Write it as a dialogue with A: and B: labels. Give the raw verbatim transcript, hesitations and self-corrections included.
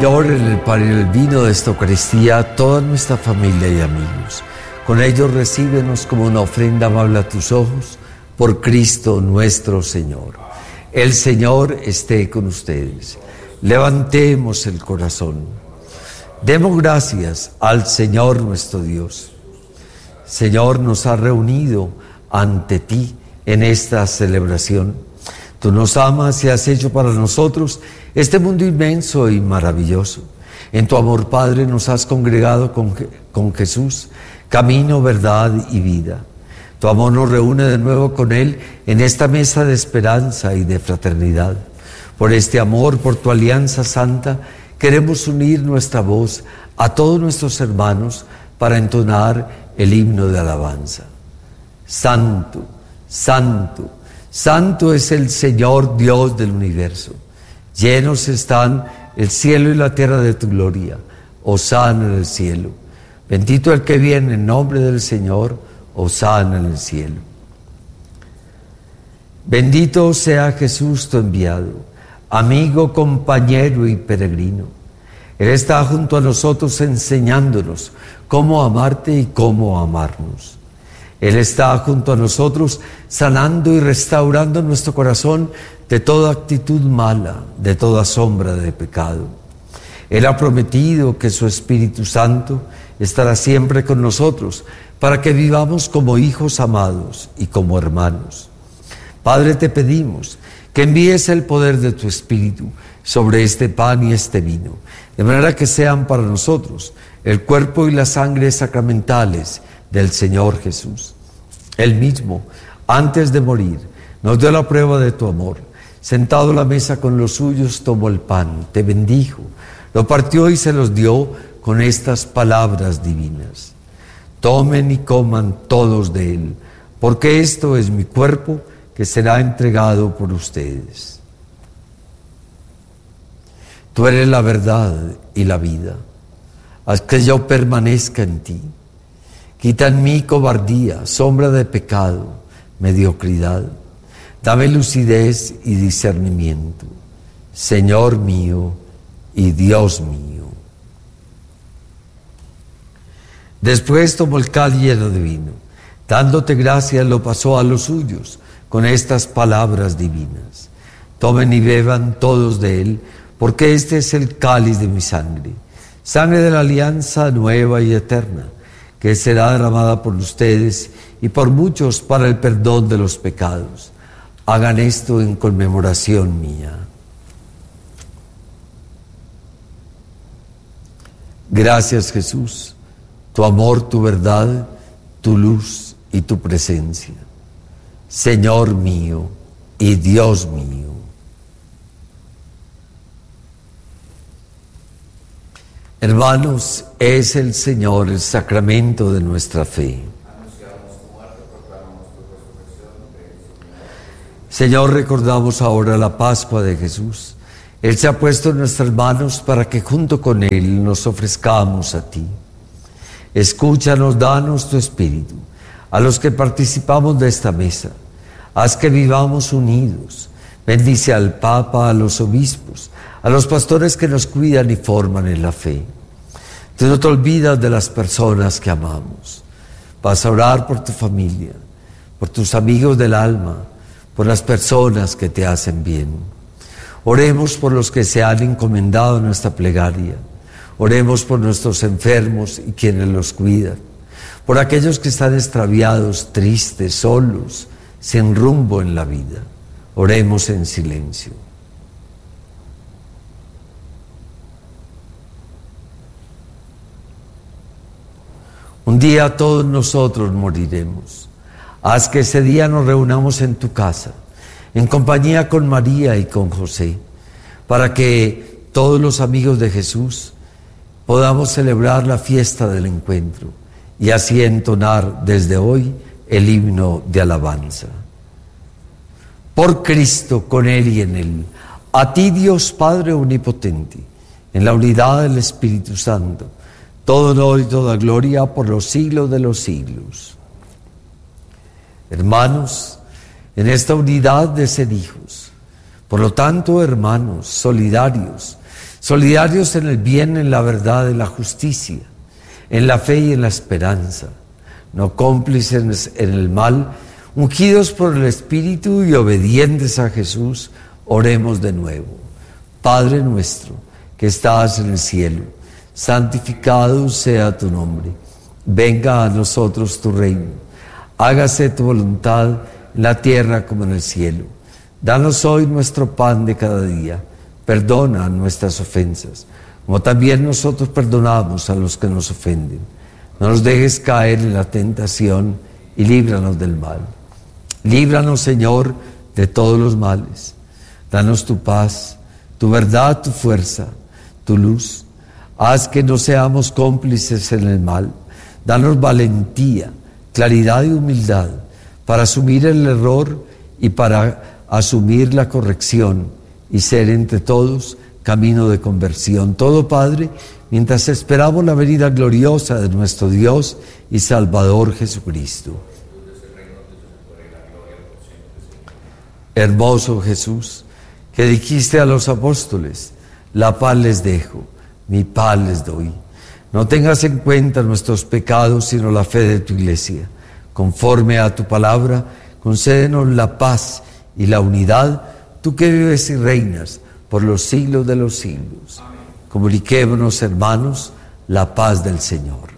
A: Señor, en el pan y en el vino de esta Eucaristía, toda nuestra familia y amigos. Con ellos recíbenos como una ofrenda amable a tus ojos, por Cristo nuestro Señor. El Señor esté con ustedes. Levantemos el corazón. Demos gracias al Señor nuestro Dios. Señor, nos has reunido ante ti en esta celebración. Tú nos amas y has hecho para nosotros este mundo inmenso y maravilloso. En tu amor, Padre, nos has congregado con, con Jesús, camino, verdad y vida. Tu amor nos reúne de nuevo con Él en esta mesa de esperanza y de fraternidad. Por este amor, por tu alianza santa, queremos unir nuestra voz a todos nuestros hermanos para entonar el himno de alabanza. Santo, santo, santo es el Señor Dios del universo. Llenos están el cielo y la tierra de tu gloria. Hosana en el cielo. Bendito el que viene en nombre del Señor. Hosana en el cielo. Bendito sea Jesús tu enviado, amigo, compañero y peregrino. Él está junto a nosotros enseñándonos cómo amarte y cómo amarnos. Él está junto a nosotros sanando y restaurando nuestro corazón de toda actitud mala, de toda sombra de pecado. Él ha prometido que su Espíritu Santo estará siempre con nosotros para que vivamos como hijos amados y como hermanos. Padre, te pedimos que envíes el poder de tu Espíritu sobre este pan y este vino, de manera que sean para nosotros el cuerpo y la sangre sacramentales del Señor Jesús. Él mismo, antes de morir, nos dio la prueba de tu amor. Sentado a la mesa con los suyos, tomó el pan, te bendijo, lo partió y se los dio con estas palabras divinas. Tomen y coman todos de él, porque esto es mi cuerpo que será entregado por ustedes. Tú eres la verdad y la vida. Haz que yo permanezca en ti. Quita en mí cobardía, sombra de pecado, mediocridad. Dame lucidez y discernimiento, Señor mío y Dios mío. Después tomó el cáliz lleno de vino. Dándote gracias, lo pasó a los suyos con estas palabras divinas. Tomen y beban todos de él, porque este es el cáliz de mi sangre, sangre de la alianza nueva y eterna, que será derramada por ustedes y por muchos para el perdón de los pecados. Hagan esto en conmemoración mía. Gracias, Jesús, tu amor, tu verdad, tu luz y tu presencia. Señor mío y Dios mío. Hermanos, es el Señor el sacramento de nuestra fe. Señor, recordamos ahora la Pascua de Jesús. Él se ha puesto en nuestras manos para que junto con Él nos ofrezcamos a ti. Escúchanos, danos tu Espíritu, a los que participamos de esta mesa. Haz que vivamos unidos. Bendice al Papa, a los obispos, a los pastores que nos cuidan y forman en la fe. Tú no te olvidas de las personas que amamos. Vas a orar por tu familia, por tus amigos del alma, por las personas que te hacen bien. Oremos por los que se han encomendado en nuestra plegaria. Oremos por nuestros enfermos y quienes los cuidan. Por aquellos que están extraviados, tristes, solos, sin rumbo en la vida. Oremos en silencio. Un día todos nosotros moriremos. Haz que ese día nos reunamos en tu casa, en compañía con María y con José, para que todos los amigos de Jesús podamos celebrar la fiesta del encuentro y así entonar desde hoy el himno de alabanza. Por Cristo, con Él y en Él, a ti Dios Padre Omnipotente, en la unidad del Espíritu Santo, todo honor y toda gloria por los siglos de los siglos. Hermanos, en esta unidad de ser hijos, Por lo tanto, hermanos, solidarios, solidarios en el bien, en la verdad, en la justicia, en la fe y en la esperanza, no cómplices en el mal, ungidos por el Espíritu y obedientes a Jesús, oremos de nuevo. Padre nuestro, que estás en el cielo, santificado sea tu nombre. Venga a nosotros tu reino. Hágase tu voluntad en la tierra como en el cielo. Danos hoy nuestro pan de cada día. Perdona nuestras ofensas, como también nosotros perdonamos a los que nos ofenden. No nos dejes caer en la tentación y líbranos del mal. Líbranos, Señor, de todos los males. Danos tu paz, tu verdad, tu fuerza, tu luz. Haz que no seamos cómplices en el mal. Danos valentía, claridad y humildad para asumir el error y para asumir la corrección y ser entre todos camino de conversión. Todo, Padre, mientras esperamos la venida gloriosa de nuestro Dios y Salvador Jesucristo. Hermoso Jesús, que dijiste a los apóstoles: la paz les dejo, mi paz les doy. No tengas en cuenta nuestros pecados, sino la fe de tu Iglesia. Conforme a tu palabra, concédenos la paz y la unidad, tú que vives y reinas por los siglos de los siglos. Amén. Comuniquémonos, hermanos, la paz del Señor.